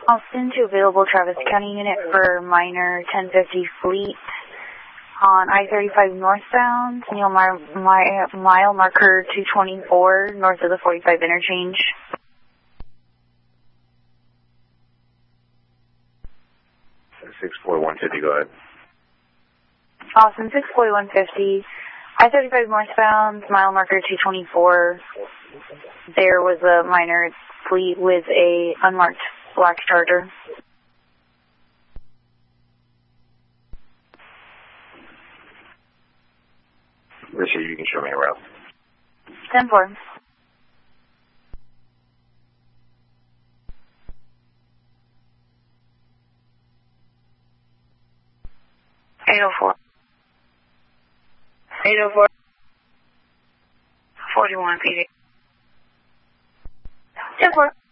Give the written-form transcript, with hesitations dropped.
Austin to available Travis County unit for minor 1050 fleet on I-35 northbound, mile marker 224 north of the 45 interchange. Six-four 150, go ahead. Austin 640 150, I-35 northbound, mile marker 224. There was a minor fleet with a unmarked black Charger. Richard, you can show me a route. 10-4. $804. 804. 41 PD. 10-4.